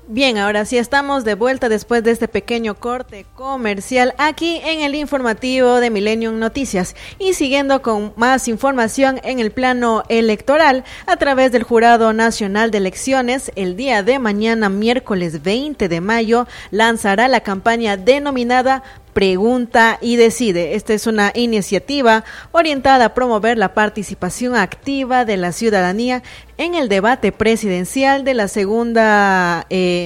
Bien, ahora sí estamos de vuelta después de este pequeño corte comercial aquí en el informativo de Millennium Noticias y siguiendo con más información en el plano electoral a través del Jurado Nacional de Elecciones. El día de mañana, miércoles 20 de mayo, lanzará la campaña denominada Pregunta y Decide. Esta es una iniciativa orientada a promover la participación activa de la ciudadanía en el debate presidencial de la segunda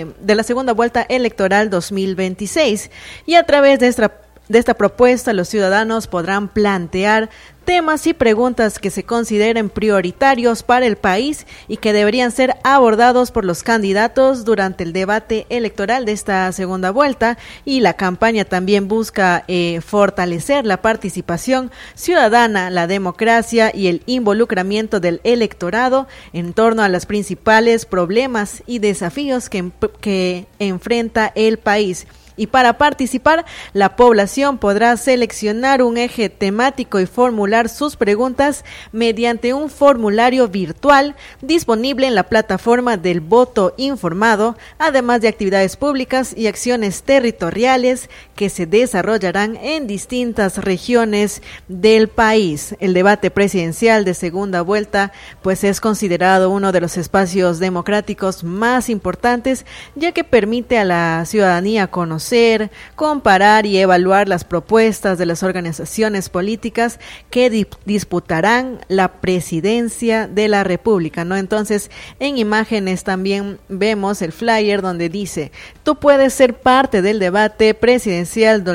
vuelta electoral 2026. Y a través de esta propuesta, los ciudadanos podrán plantear temas y preguntas que se consideren prioritarios para el país y que deberían ser abordados por los candidatos durante el debate electoral de esta segunda vuelta. Y la campaña también busca fortalecer la participación ciudadana, la democracia y el involucramiento del electorado en torno a los principales problemas y desafíos que enfrenta el país. Y para participar, la población podrá seleccionar un eje temático y formular sus preguntas mediante un formulario virtual disponible en la plataforma del voto informado, además de actividades públicas y acciones territoriales que se desarrollarán en distintas regiones del país. El debate presidencial de segunda vuelta pues es considerado uno de los espacios democráticos más importantes, ya que permite a la ciudadanía conocer, comparar y evaluar las propuestas de las organizaciones políticas que disputarán la presidencia de la República, ¿no? Entonces, en imágenes también vemos el flyer donde dice: tú puedes ser parte del debate presidencial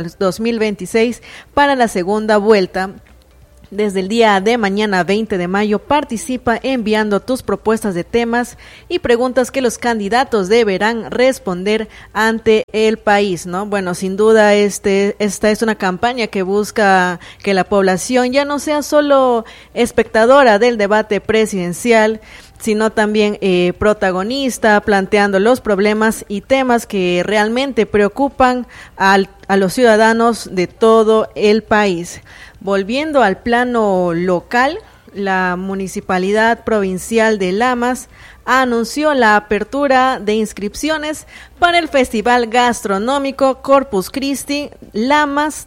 2026 para la segunda vuelta. Desde el día de mañana 20 de mayo participa enviando tus propuestas de temas y preguntas que los candidatos deberán responder ante el país, ¿no? Bueno, sin duda esta es una campaña que busca que la población ya no sea solo espectadora del debate presidencial, sino también protagonista, planteando los problemas y temas que realmente preocupan a los ciudadanos de todo el país. Volviendo al plano local, la Municipalidad Provincial de Lamas anunció la apertura de inscripciones para el Festival Gastronómico Corpus Christi Lamas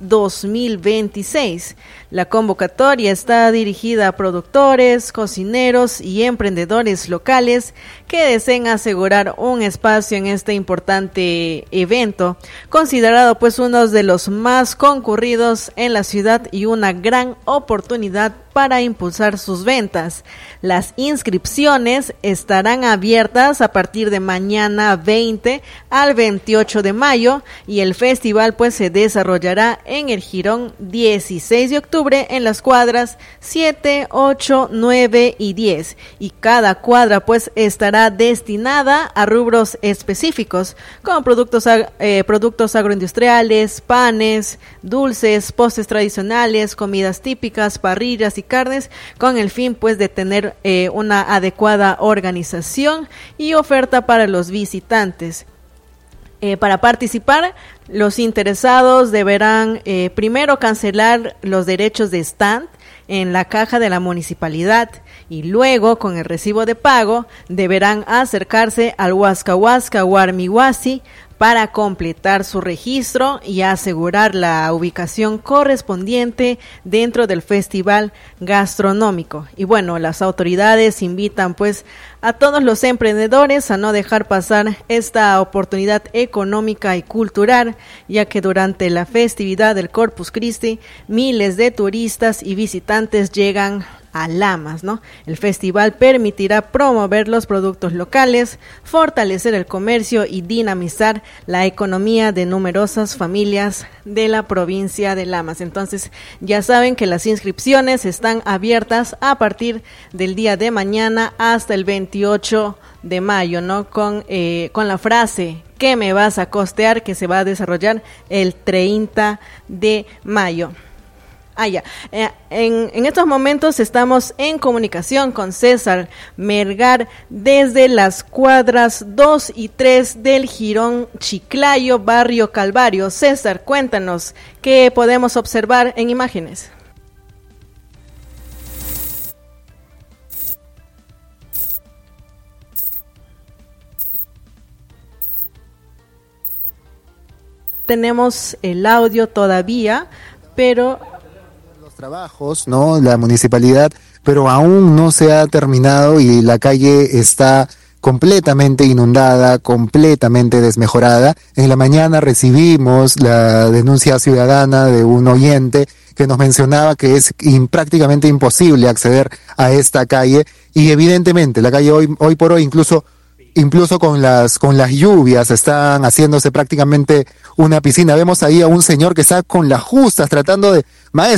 2026. La convocatoria está dirigida a productores, cocineros y emprendedores locales que deseen asegurar un espacio en este importante evento, considerado pues uno de los más concurridos en la ciudad y una gran oportunidad para impulsar sus ventas. Las inscripciones estarán abiertas a partir de mañana 20 al 28 de mayo y el festival pues se desarrollará en el Jirón 16 de octubre en las cuadras 7, 8, 9 y 10, y cada cuadra pues estará destinada a rubros específicos como productos agroindustriales, panes, dulces, postres tradicionales, comidas típicas, parrillas y carnes, con el fin pues de tener una adecuada organización y oferta para los visitantes. Para participar, los interesados deberán primero cancelar los derechos de stand en la caja de la municipalidad y luego, con el recibo de pago, deberán acercarse al Huasca Huasca Huarmihuasi para completar su registro y asegurar la ubicación correspondiente dentro del festival gastronómico. Y bueno, las autoridades invitan pues a todos los emprendedores a no dejar pasar esta oportunidad económica y cultural, ya que durante la festividad del Corpus Christi miles de turistas y visitantes llegan a Lamas, ¿no? El festival permitirá promover los productos locales, fortalecer el comercio y dinamizar la economía de numerosas familias de la provincia de Lamas. Entonces, ya saben que las inscripciones están abiertas a partir del día de mañana hasta el 28 de mayo, ¿no? Con la frase ¿qué me vas a costear?, que se va a desarrollar el 30 de mayo. En estos momentos estamos en comunicación con César Melgar desde las cuadras 2 y 3 del Jirón Chiclayo, barrio Calvario. César, cuéntanos qué podemos observar en imágenes. tenemos el audio todavía, pero los trabajos, ¿no? La municipalidad, pero aún no se ha terminado y la calle está completamente inundada, completamente desmejorada. En la mañana recibimos la denuncia ciudadana de un oyente que nos mencionaba que es prácticamente imposible acceder a esta calle y evidentemente la calle hoy por hoy incluso con las lluvias están haciéndose prácticamente una piscina. Vemos ahí a un señor que está con las justas tratando de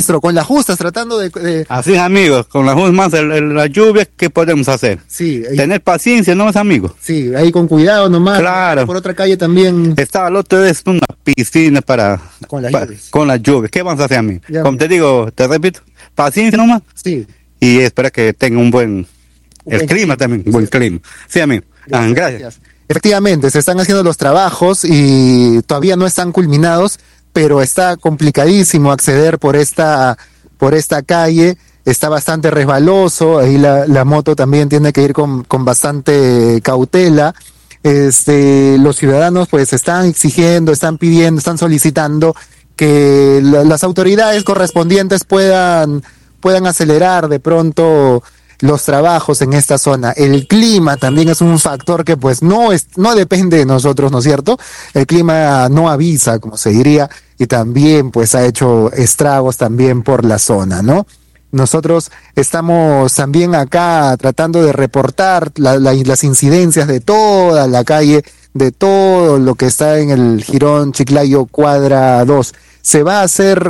Así es, amigos, con las lluvias, ¿qué podemos hacer? Sí, tener paciencia, ¿no, amigos? Sí, ahí con cuidado nomás. Claro. Por otra calle también. Estaba el otro es una piscina con las lluvias. ¿Qué vamos a hacer, amigo? Ya, como te digo, te repito, paciencia nomás. Sí. Y espera que tenga un buen clima también, buen clima. Sí, amigo. Gracias. Efectivamente, se están haciendo los trabajos y todavía no están culminados, pero está complicadísimo acceder por esta calle, está bastante resbaloso, ahí la moto también tiene que ir con bastante cautela. Los ciudadanos pues están exigiendo, están pidiendo, están solicitando que las autoridades correspondientes puedan acelerar de pronto los trabajos en esta zona. El clima también es un factor que pues no depende de nosotros, ¿no es cierto? El clima no avisa, como se diría, y también pues ha hecho estragos también por la zona, ¿no? Nosotros estamos también acá tratando de reportar las incidencias de toda la calle, de todo lo que está en el Jirón Chiclayo Cuadra 2. Se va a hacer,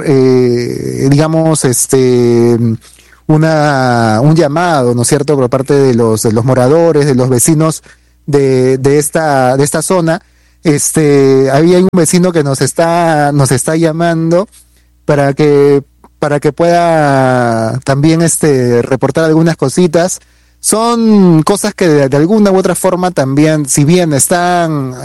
un llamado, ¿no es cierto?, por parte de los moradores, de los vecinos de esta zona. Ahí hay un vecino que nos está llamando para que pueda también reportar algunas cositas. Son cosas que de alguna u otra forma también, si bien están